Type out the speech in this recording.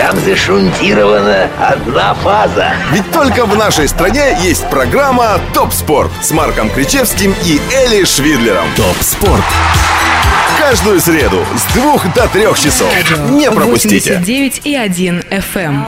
там зашунтирована одна фаза. Ведь только в нашей стране есть программа «Топ Спорт» с Марком Кричевским и Элли Швидлером. ТОП СПОРТ. Каждую среду с 2 до 3 часов. Не пропустите. 89,1 FM.